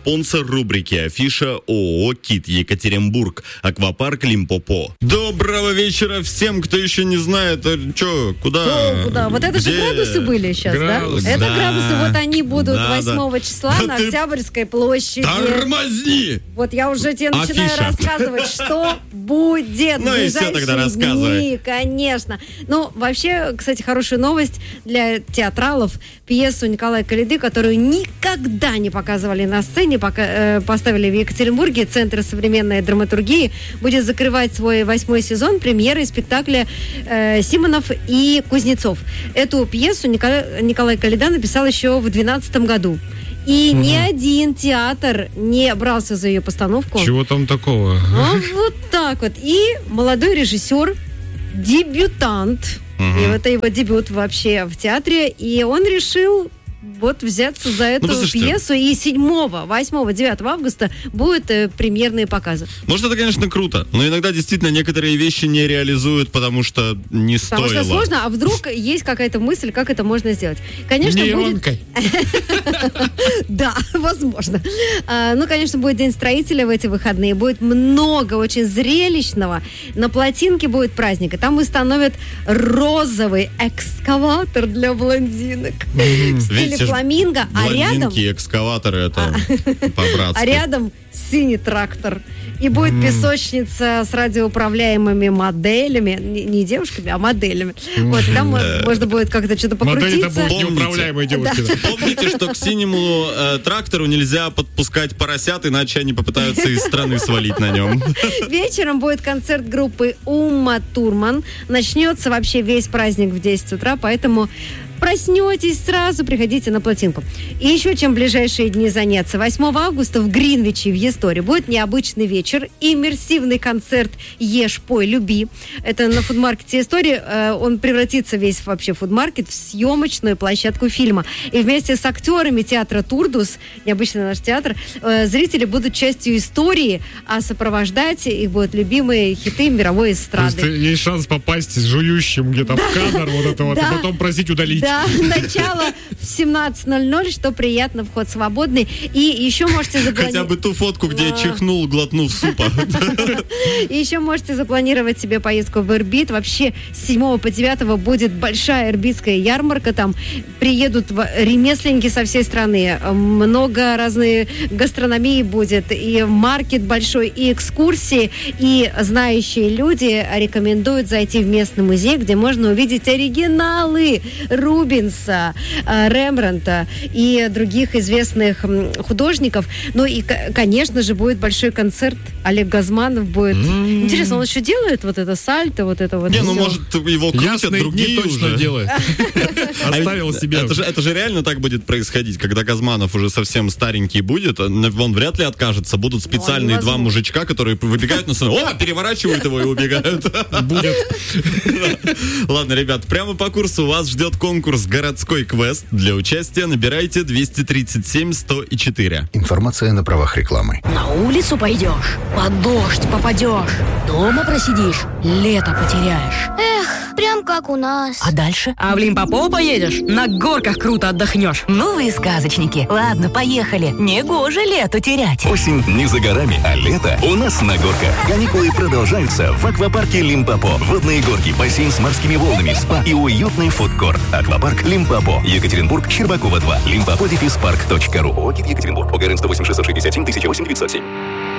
спонсор рубрики «Афиша» ООО «Кит Екатеринбург», аквапарк Лимпопо. Доброго вечера всем, кто еще не знает, куда? Куда? Вот это же градусы были сейчас, Градусы, да? Это да. градусы, вот они будут Да, 8 числа Да на ты Октябрьской площади. Тормозни! Вот я уже тебе начинаю Афиша. рассказывать, что будет Ну в и всё ближайшие тогда рассказывай. дни, конечно. Ну, вообще, кстати, хорошая новость для театралов. Пьесу Николая Калиды, которую никогда не показывали на сцене, поставили в Екатеринбурге, Центр современной драматургии, будет закрывать свой 8-й сезон премьерой спектакля «Симонов и Кузнецов». Эту пьесу Николай Калида написал еще в 2012 году. И ни один театр не брался за ее постановку. Чего там такого? Вот так вот. И молодой режиссер, дебютант, и это его дебют вообще в театре, и он решил вот взяться за эту пьесу, и 7, 8, 9 августа будут премьерные показы. Может, это, конечно, круто, но иногда действительно некоторые вещи не реализуют, потому что не стоило. Потому что сложно, а вдруг есть какая-то мысль, как это можно сделать. Конечно, нейронкой. Да, возможно. Ну, конечно, будет День строителя в эти выходные. Будет много очень зрелищного. На плотинке будет праздник, и там установят розовый экскаватор для блондинок. В стиле фламинго, а рядом... Блондинки, экскаваторы, это по-братски. А рядом синий трактор. И будет песочница с радиоуправляемыми моделями. Не девушками, а моделями. Вот, и там можно будет как-то что-то покрутиться. Модель это будут неуправляемые девушки. Помните, что к синему трактору нельзя подпускать поросят, иначе они попытаются из страны свалить на нем. Вечером будет концерт группы Ума Турман. Начнется вообще весь праздник в 10 утра, поэтому проснетесь сразу, приходите на плотинку. И еще чем в ближайшие дни заняться. 8 августа в Гринвиче, в Есторе, будет необычный вечер, иммерсивный концерт «Ешь, пой, люби». Это на фудмаркете Истории. Он превратится весь вообще фудмаркет в съемочную площадку фильма. И вместе с актерами театра «Турдус», необычный наш театр, зрители будут частью истории, а сопровождать их будут любимые хиты мировой эстрады. То есть есть шанс попасть с жующим где-то в кадр вот это вот, и потом просить удалить. Да, начало в 17:00, что приятно, вход свободный. И еще можете запланировать... Хотя бы ту фотку, где я чихнул, глотнув супа. И еще можете запланировать себе поездку в Ирбит. Вообще с 7 по 9 будет большая ирбитская ярмарка. Там приедут ремесленники со всей страны. Много разной гастрономии будет. И маркет большой, и экскурсии. И знающие люди рекомендуют зайти в местный музей, где можно увидеть оригиналы Рубенса, Рембрандта и других известных художников. Ну и, конечно же, будет большой концерт. Олег Газманов будет. Интересно, он еще делает вот это сальто, вот это вот? Не, ну может его крутят Ясные другие дни точно уже. делает. Оставил себе. Это же реально так будет происходить, когда Газманов уже совсем старенький будет, он вряд ли откажется. Будут специальные два мужичка, которые выбегают на сцену, переворачивают его и убегают. Будет. Ладно, ребят, прямо по курсу вас ждет конкурс «Городской квест». Для участия набирайте 237-104. Информация на правах рекламы. На улицу пойдешь, под дождь попадешь, дома просидишь, лето потеряешь. Эх, прям как у нас. А дальше? А в Лимпопо поедешь, на горках круто отдохнешь. Ну вы сказочники. Ладно, поехали. Негоже лету терять. Осень не за горами, а лето у нас на горках. Каникулы продолжаются в аквапарке Лимпопо. Водные горки, бассейн с морскими волнами, спа и уютный фудкорт. Аквапарк Лимпопо. Екатеринбург, Щербакова 2. Limpopo-park.ru. ОГИ Екатеринбург. ОГРН 108 661 1008 907.